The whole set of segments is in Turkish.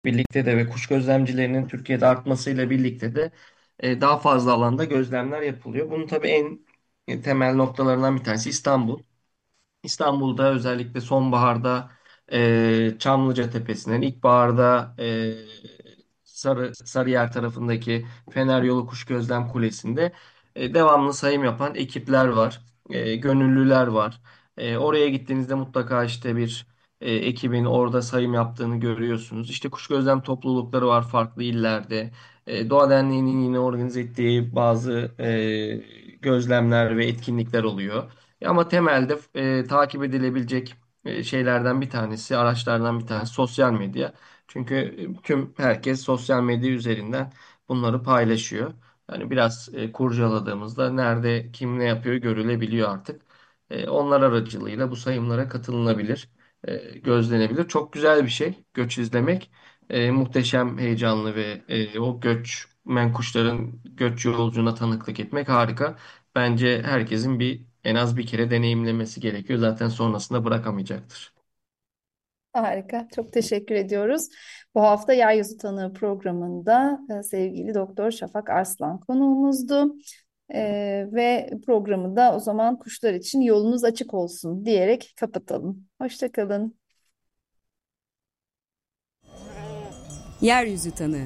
birlikte de ve kuş gözlemcilerinin Türkiye'de artmasıyla birlikte de daha fazla alanda gözlemler yapılıyor. Bunun tabii en temel noktalarından bir tanesi İstanbul. İstanbul'da özellikle sonbaharda Çamlıca Tepesi'nden, ilkbaharda Sarıyer tarafındaki Fener Yolu Kuş Gözlem Kulesi'nde devamlı sayım yapan ekipler var. Gönüllüler var. Oraya gittiğinizde mutlaka işte bir ekibin orada sayım yaptığını görüyorsunuz. İşte kuş gözlem toplulukları var farklı illerde. Doğa Derneği'nin yine organize ettiği bazı gözlemler ve etkinlikler oluyor. Ama temelde takip edilebilecek şeylerden bir tanesi, araçlardan bir tanesi sosyal medya. Çünkü tüm herkes sosyal medya üzerinden bunları paylaşıyor. Yani biraz kurcaladığımızda nerede kim ne yapıyor görülebiliyor artık. Onlar aracılığıyla bu sayımlara katılınabilir, gözlenebilir. Çok güzel bir şey göç izlemek. Muhteşem, heyecanlı ve o göçmen kuşların göç yolculuğuna tanıklık etmek harika. Bence herkesin en az bir kere deneyimlemesi gerekiyor. Zaten sonrasında bırakamayacaktır. Harika, çok teşekkür ediyoruz. Bu hafta Yeryüzü Tanığı programında sevgili Doktor Şafak Arslan konuğumuzdu. Ve programı da o zaman kuşlar için yolunuz açık olsun diyerek kapatalım. Hoşça kalın. Yeryüzü Tanığı.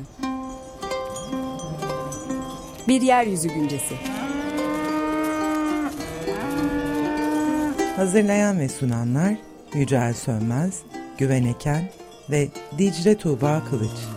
Bir yeryüzü güncesi. Hazırlayan ve sunanlar Yücel Sönmez, Güven Eken ve Dicle Tuğba Kılıç.